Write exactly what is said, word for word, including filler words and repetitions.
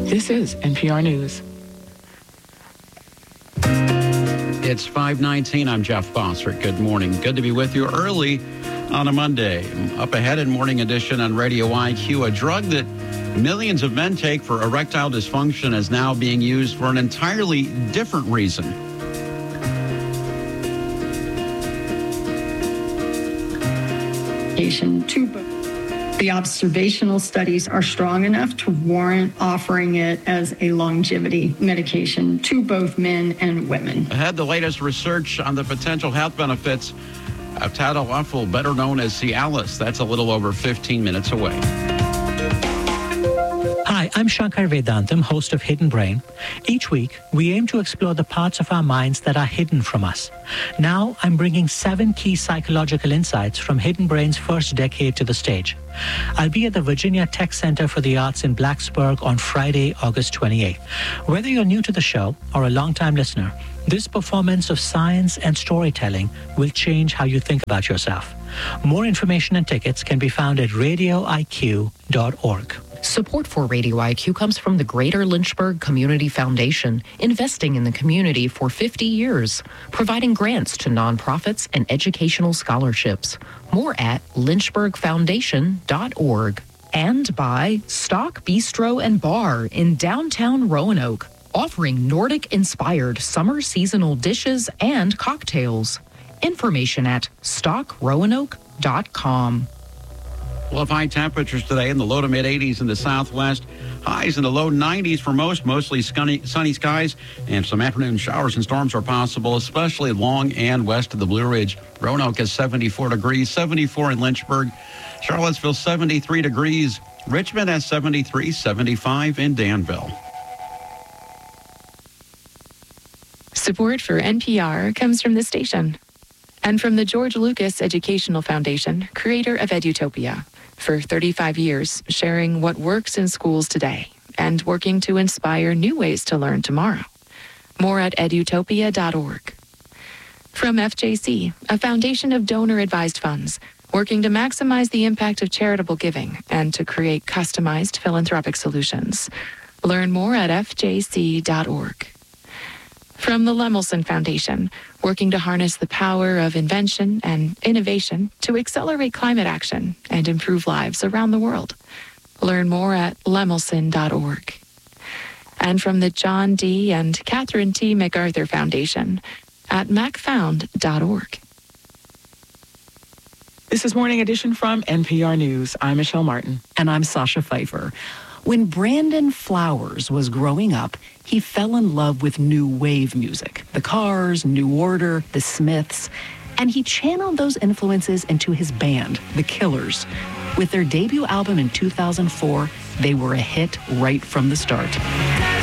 This is N P R News. It's five nineteen. I'm Jeff Bossert. Good morning. Good to be with you early on a Monday. Up ahead in Morning Edition on Radio I Q, a drug that millions of men take for erectile dysfunction is now being used for an entirely different reason. The observational studies are strong enough to warrant offering it as a longevity medication to both men and women. Ahead, the latest research on the potential health benefits of tadalafil, better known as Cialis. That's a little over fifteen minutes away. Hi, I'm Shankar Vedantam, host of Hidden Brain. Each week, we aim to explore the parts of our minds that are hidden from us. Now, I'm bringing seven key psychological insights from Hidden Brain's first decade to the stage. I'll be at the Virginia Tech Center for the Arts in Blacksburg on Friday, August twenty-eighth. Whether you're new to the show or a longtime listener, this performance of science and storytelling will change how you think about yourself. More information and tickets can be found at radio I Q dot org. Support for Radio I Q comes from the Greater Lynchburg Community Foundation, investing in the community for fifty years, providing grants to nonprofits and educational scholarships. More at lynchburg foundation dot org. And by Stock Bistro and Bar in downtown Roanoke, offering Nordic-inspired summer seasonal dishes and cocktails. Information at stock roanoke dot com. We'll have high temperatures today in the low to mid eighties in the southwest. Highs in the low nineties for most, mostly sunny, sunny skies, and some afternoon showers and storms are possible, especially along and west of the Blue Ridge. Roanoke is seventy-four degrees, seventy-four in Lynchburg. Charlottesville, seventy-three degrees. Richmond has seventy-three, seventy-five in Danville. Support for N P R comes from this station and from the George Lucas Educational Foundation, creator of Edutopia. For thirty-five years, sharing what works in schools today and working to inspire new ways to learn tomorrow. More at edutopia dot org. From F J C, a foundation of donor-advised funds, working to maximize the impact of charitable giving and to create customized philanthropic solutions. Learn more at f j c dot org. From the Lemelson Foundation, working to harness the power of invention and innovation to accelerate climate action and improve lives around the world. Learn more at lemelson dot org. And from the John D. and Catherine T. MacArthur Foundation at mac found dot org. This is Morning Edition from N P R News. I'm Michelle Martin. And I'm Sasha Pfeiffer. When Brandon Flowers was growing up, he fell in love with new wave music. The Cars, New Order, The Smiths. And he channeled those influences into his band, The Killers. With their debut album in two thousand four, they were a hit right from the start.